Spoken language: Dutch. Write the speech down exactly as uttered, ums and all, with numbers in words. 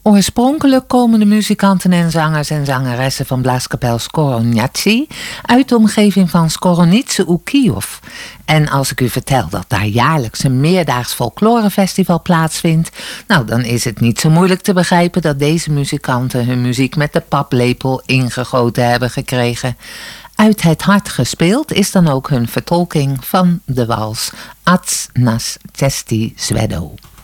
Oorspronkelijk komen de muzikanten en zangers en zangeressen van Blaaskapel Skoroňaci uit de omgeving van Skoronice u Kyjov. En als ik u vertel dat daar jaarlijks een meerdaags folklorefestival plaatsvindt, nou dan is het niet zo moeilijk te begrijpen dat deze muzikanten hun muziek met de paplepel ingegoten hebben gekregen. Uit het hart gespeeld is dan ook hun vertolking van de wals Ats nas cesti zvedo.